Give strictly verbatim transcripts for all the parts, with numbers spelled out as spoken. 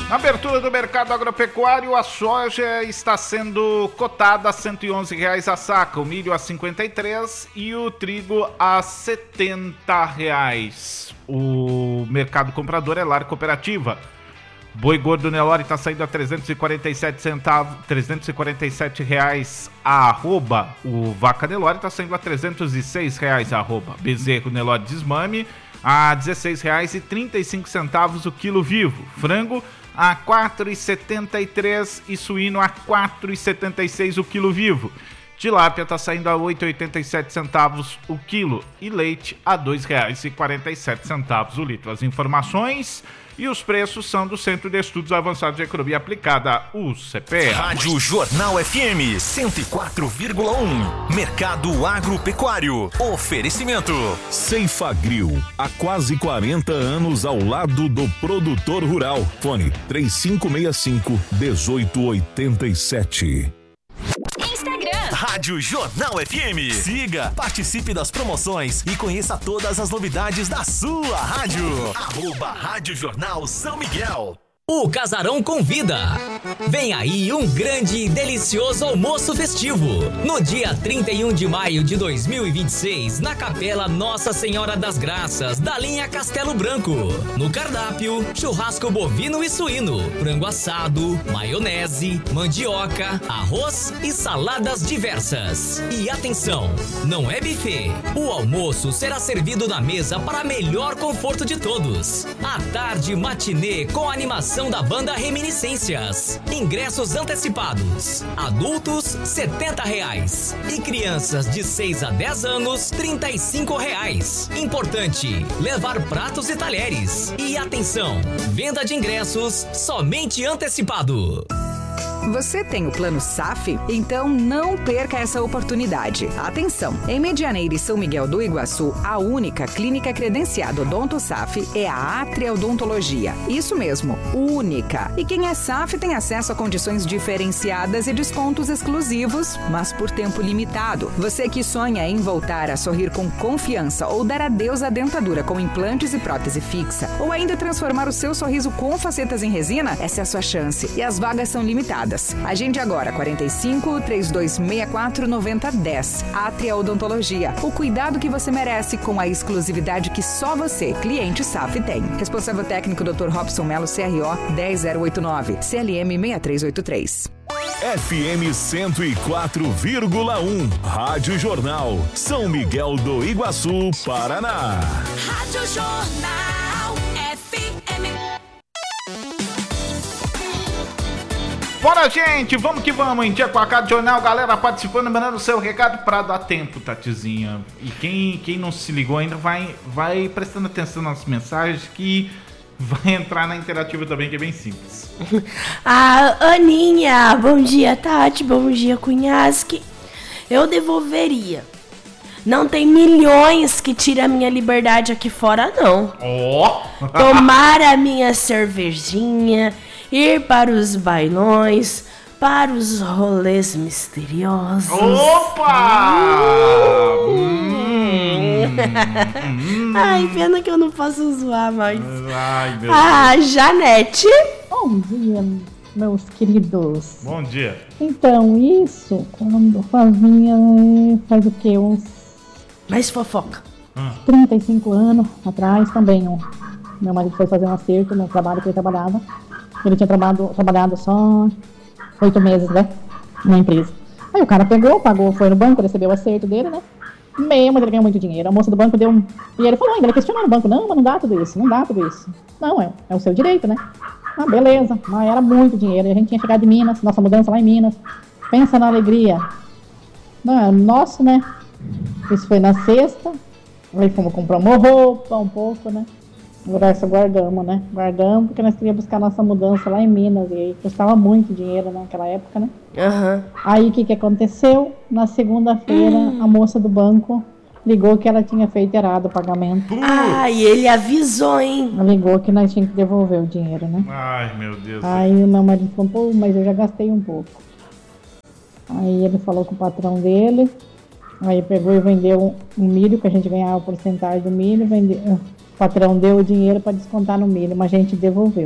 Na abertura do mercado agropecuário, a soja está sendo cotada a cento e onze reais a saca, o milho a cinquenta e três e o trigo a setenta reais. O mercado comprador é Lar Cooperativa. Boi gordo Nelore está saindo a trezentos e quarenta e sete centavos, trezentos e quarenta e sete reais a arroba. O vaca Nelore está saindo a trezentos e seis reais a arroba. Bezerro Nelore desmame a dezesseis reais e trinta e cinco centavos o quilo vivo. Frango a quatro reais e setenta e três e suíno a quatro reais e setenta e seis o quilo vivo. Tilápia está saindo a oito reais e oitenta e sete centavos o quilo e leite a dois reais e quarenta e sete centavos o litro. As informações e os preços são do Centro de Estudos Avançados de Economia Aplicada, o C P E. Rádio Jornal F M cento e quatro vírgula um. Mercado Agropecuário. Oferecimento. Ceifagrill, há quase quarenta anos ao lado do produtor rural. Fone três cinco seis cinco, um oito oito sete. Rádio Jornal F M. Siga, participe das promoções e conheça todas as novidades da sua rádio. Arroba Rádio Jornal São Miguel. O Casarão convida. Vem aí um grande e delicioso almoço festivo. No dia trinta e um de maio de dois mil e vinte e seis, na Capela Nossa Senhora das Graças, da linha Castelo Branco. No cardápio, churrasco bovino e suíno, frango assado, maionese, mandioca, arroz e saladas diversas. E atenção, não é buffet. O almoço será servido na mesa para melhor conforto de todos. À tarde, matinê com animação da banda Reminiscências. Ingressos antecipados. Adultos, setenta reais. E crianças de seis a dez anos, trinta e cinco reais. Importante, levar pratos e talheres. E atenção, venda de ingressos somente antecipado. Você tem o plano S A F? Então não perca essa oportunidade. Atenção! Em Medianeira e São Miguel do Iguaçu, a única clínica credenciada Odonto S A F é a Atria Odontologia. Isso mesmo, única. E quem é S A F tem acesso a condições diferenciadas e descontos exclusivos, mas por tempo limitado. Você que sonha em voltar a sorrir com confiança ou dar adeus à dentadura com implantes e prótese fixa, ou ainda transformar o seu sorriso com facetas em resina, essa é a sua chance. E as vagas são limitadas. Agende agora, quarenta e cinco, trinta e dois sessenta e quatro, noventa, dez. Atria Odontologia. O cuidado que você merece com a exclusividade que só você, cliente S A F, tem. Responsável técnico doutor Robson Melo, C R O dez zero oito nove, C L M seis três oito três. F M cento e quatro vírgula um. Rádio Jornal. São Miguel do Iguaçu, Paraná. Rádio Jornal F M. Bora, gente, vamos que vamos, em dia com a Rádio Jornal, galera participando, mandando o seu recado pra dar tempo, Tatizinha. E quem, quem não se ligou ainda, vai, vai prestando atenção nas mensagens que vai entrar na interativa também, que é bem simples. Ah, Aninha, bom dia, Tati, bom dia, Cunhasque. Eu devolveria. Não tem milhões que tira a minha liberdade aqui fora, não. Ó! Oh. Tomar a minha cervejinha, ir para os bailões, para os rolês misteriosos. Opa! Hum. Hum. Ai, pena que eu não posso zoar mais. Ai, meu ah, Deus. Janete. Bom dia, meus queridos. Bom dia. Então, isso, quando fazia, faz o quê? Uns... Mais fofoca. Hum. trinta e cinco anos atrás também, ó. Meu marido foi fazer um acerto no trabalho que ele trabalhava. Ele tinha trabalhado, trabalhado só oito meses, né? Na empresa. Aí o cara pegou, pagou, foi no banco, recebeu o acerto dele, né? Meio, mas ele ganhou muito dinheiro. A moça do banco deu um... E ele falou ainda, ele questionou no banco, não, mas não dá tudo isso, não dá tudo isso. Não, é, é o seu direito, né? Ah, beleza. Mas era muito dinheiro. E a gente tinha chegado em Minas, nossa mudança lá em Minas. Pensa na alegria. Não, é nosso, né? Isso foi na sexta. Aí fomos comprar uma roupa, um pouco, né? Agora essa guardamos, né? Guardamos porque nós queríamos buscar nossa mudança lá em Minas. E aí custava muito dinheiro naquela época, né? Uhum. Aí o que que aconteceu? Na segunda-feira, hum. a moça do banco ligou que ela tinha feito errado o pagamento. Ah, e ele avisou, hein? Ela ligou que nós tínhamos que devolver o dinheiro, né? Ai, meu Deus. Aí o meu marido falou, pô, mas eu já gastei um pouco. Aí ele falou com o patrão dele. Aí pegou e vendeu um milho, que a gente ganhava a porcentagem do milho. Vendeu, o patrão deu o dinheiro para descontar no milho, mas a gente devolveu.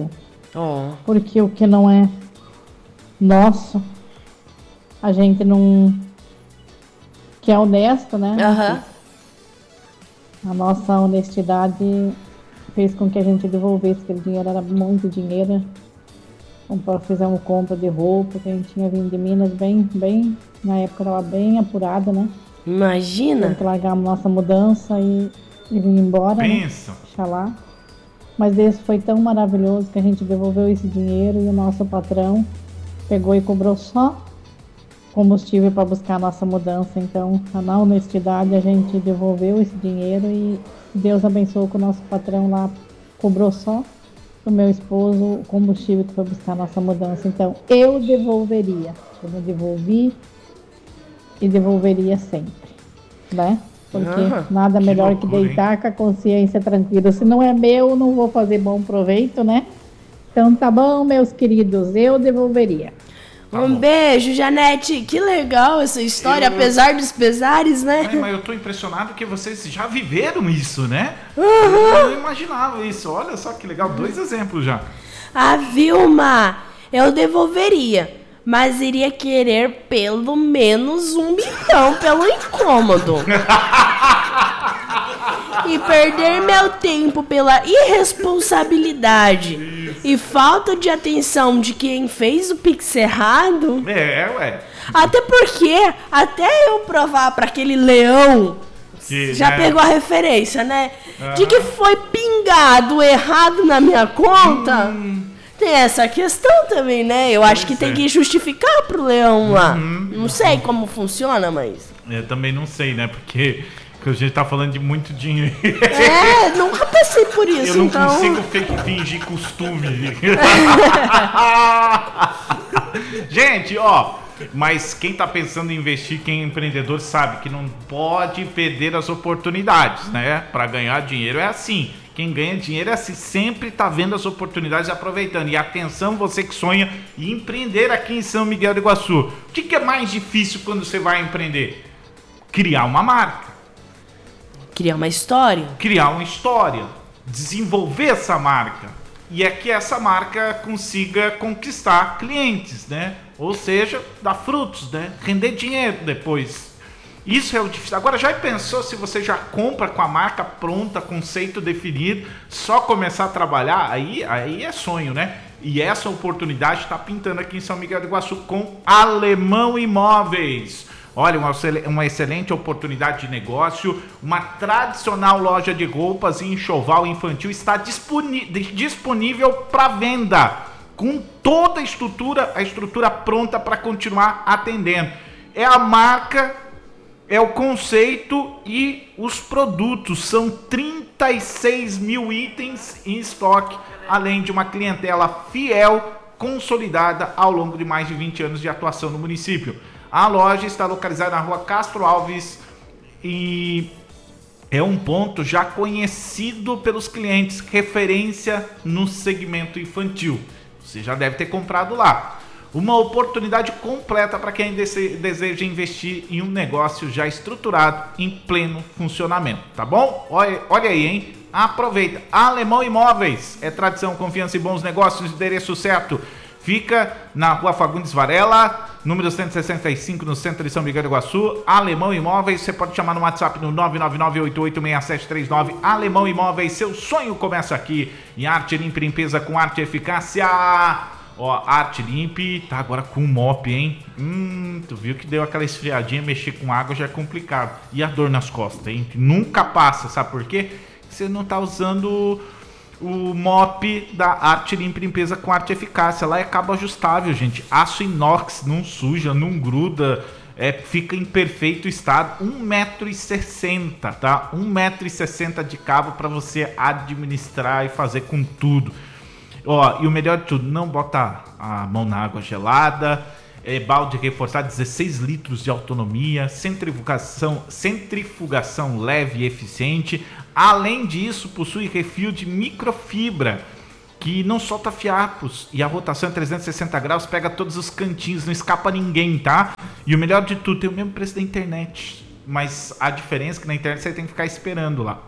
Oh. Porque o que não é nosso, a gente não... que é honesto, né? Aham. A nossa honestidade fez com que a gente devolvesse aquele dinheiro, era muito dinheiro. Comprou, fizemos compra de roupa, que a gente tinha vindo de Minas bem, bem, na época estava bem apurada, né? Imagina. Tem que largamos nossa mudança e, e vir embora, Pensa. né? Xalá. Mas esse foi tão maravilhoso que a gente devolveu esse dinheiro e o nosso patrão pegou e cobrou só combustível para buscar a nossa mudança. Então, na honestidade, a gente devolveu esse dinheiro e Deus abençoou que o nosso patrão lá cobrou só o meu esposo o combustível que foi buscar a nossa mudança. Então, eu devolveria. Eu não devolvi e devolveria sempre, né? Porque Aham. nada Que melhor loucura, que deitar com a consciência tranquila. Se não é meu, não vou fazer bom proveito, né? Então, tá bom, meus queridos, eu devolveria. Tá Um bom. beijo, Janete. Que legal essa história, Eu- apesar dos pesares, né? Ai, mas eu tô impressionado que vocês já viveram isso, né? Eu não imaginava isso. Olha só que legal, dois exemplos já. A Vilma, eu devolveria, mas iria querer pelo menos um milhão pelo incômodo. E perder meu tempo pela irresponsabilidade e falta de atenção de quem fez o pix errado. É, ué. Até porque, até eu provar pra aquele leão, Que, já né? pegou a referência, né? De Aham. que foi pingado errado na minha conta. Tem essa questão também, né? Eu acho que Hum. Pois tem é. Uhum. que justificar pro leão lá. Não sei como funciona, mas... Eu também não sei, né? Porque, porque a gente tá falando de muito dinheiro. É, nunca passei por isso, Eu não então... consigo fi- fingir costume. Gente, ó, mas quem tá pensando em investir, quem é empreendedor, sabe que não pode perder as oportunidades, né? Para ganhar dinheiro é assim. Quem ganha dinheiro é assim, sempre tá vendo as oportunidades e aproveitando. E atenção, você que sonha em empreender aqui em São Miguel do Iguaçu. O que, que é mais difícil quando você vai empreender? Criar uma marca. Criar uma história. Criar uma história, desenvolver essa marca e é que essa marca consiga conquistar clientes, né? Ou seja, dar frutos, né? Render dinheiro depois. Isso é o difícil. Agora, já pensou se você já compra com a marca pronta, conceito definido, só começar a trabalhar? Aí, aí é sonho, né? E essa oportunidade está pintando aqui em São Miguel do Iguaçu com Alemão Imóveis. Olha, uma, uma excelente oportunidade de negócio, uma tradicional loja de roupas e enxoval infantil está disponi- disponível para venda, com toda a estrutura, a estrutura pronta para continuar atendendo. É a marca, é o conceito e os produtos, são trinta e seis mil itens em estoque, além de uma clientela fiel, consolidada ao longo de mais de vinte anos de atuação no município. A loja está localizada na rua Castro Alves e é um ponto já conhecido pelos clientes, referência no segmento infantil. Você já deve ter comprado lá. Uma oportunidade completa para quem dese- deseja investir em um negócio já estruturado, em pleno funcionamento, tá bom? Olha, olha aí, hein? Aproveita. Alemão Imóveis é tradição, confiança e bons negócios, endereço certo. Fica na rua Fagundes Varela, número cento e sessenta e cinco, no centro de São Miguel do Iguaçu. Alemão Imóveis, você pode chamar no WhatsApp no nove nove nove oito oito seis sete três nove. Alemão Imóveis, seu sonho começa aqui. Em arte limpa e limpeza com arte e eficácia. Ó, arte limpe, tá agora com mop, hein? Hum, tu viu que deu aquela esfriadinha, mexer com água já é complicado. E a dor nas costas, hein? Nunca passa, sabe por quê? Você não tá usando o mop da Arte Limpa e Limpeza com Arte Eficácia. Lá é cabo ajustável, gente. Aço inox, não suja, não gruda, é, fica em perfeito estado. um metro e sessenta, tá? um metro e sessenta de cabo para você administrar e fazer com tudo. Ó, e o melhor de tudo, não bota a mão na água gelada. É, balde reforçado, dezesseis litros de autonomia, centrifugação, centrifugação leve e eficiente. Além disso, possui refil de microfibra, que não solta fiapos. E a rotação é trezentos e sessenta graus, pega todos os cantinhos, não escapa ninguém, tá? E o melhor de tudo, tem o mesmo preço da internet. Mas a diferença é que na internet você tem que ficar esperando lá.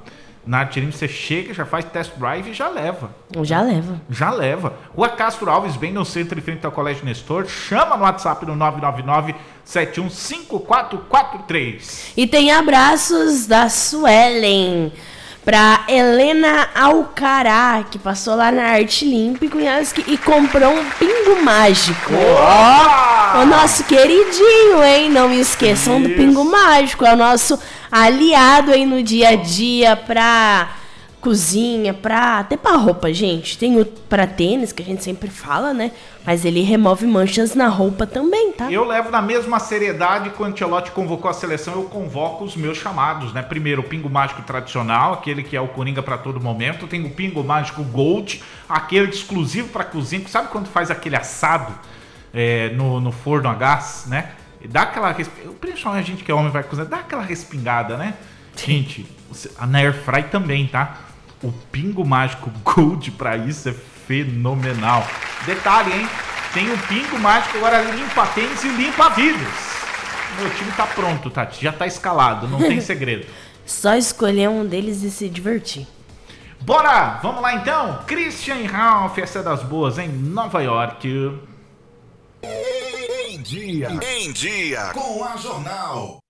Na Artirim você chega, já faz test drive e já leva. Já leva. Já leva. Rua Castro Alves, bem no centro, em frente ao Colégio Nestor. Chama no WhatsApp no nove nove nove, sete um cinco quatro quatro três. E tem abraços da Suelen pra Helena Alcará, que passou lá na Arte Limpa e comprou um pingo mágico. Ó, oh, o nosso queridinho, hein? Não me esqueçam Isso. do pingo mágico. É o nosso aliado aí no dia a dia pra cozinha, pra até pra roupa, gente. Tem o pra tênis, que a gente sempre fala, né? Mas ele remove manchas na roupa também, tá? Eu levo na mesma seriedade que o Ancelotti convocou a seleção, eu convoco os meus chamados, né? Primeiro, o pingo mágico tradicional, aquele que é o Coringa pra todo momento. Tem o pingo mágico Gold, aquele exclusivo pra cozinha. Sabe quando faz aquele assado é, no, no forno a gás, né? Dá aquela... Principalmente a gente que é homem vai cozinhar, dá aquela respingada, né? Gente, na Airfry também, tá? O pingo mágico Gold pra isso é fenomenal. Detalhe, hein? Tem o pingo mágico, agora limpa tênis e limpa vidros. Meu time tá pronto, Tati. Já tá escalado, não tem segredo. Só escolher um deles e se divertir. Bora! Vamos lá então? Christian Ralph, essa das boas, em Nova York. Em dia. Em dia. Com a Jornal.